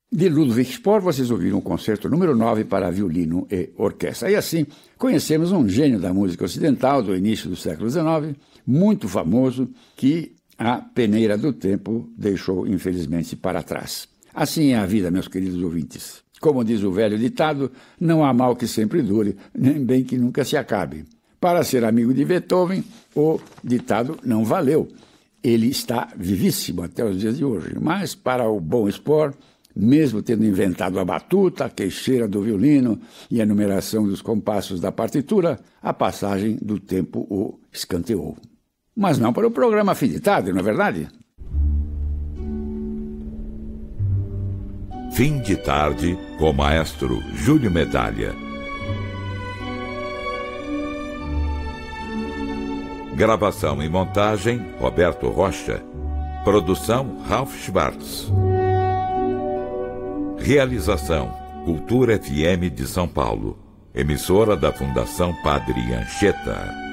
De Ludwig Spohr, vocês ouviram o concerto número 9 para violino e orquestra. E assim, conhecemos um gênio da música ocidental do início do século XIX, muito famoso, que a peneira do tempo deixou, infelizmente, para trás. Assim é a vida, meus queridos ouvintes. Como diz o velho ditado, não há mal que sempre dure, nem bem que nunca se acabe. Para ser amigo de Beethoven, o ditado não valeu. Ele está vivíssimo até os dias de hoje, mas para o bom Spohr, mesmo tendo inventado a batuta, a queixeira do violino e a numeração dos compassos da partitura, a passagem do tempo o escanteou. Mas não para o programa Fim de Tarde, não é verdade? Fim de Tarde com o maestro Júlio Medalha. Gravação e montagem, Roberto Rocha. Produção, Ralph Schwartz. Realização, Cultura FM de São Paulo. Emissora da Fundação Padre Anchieta.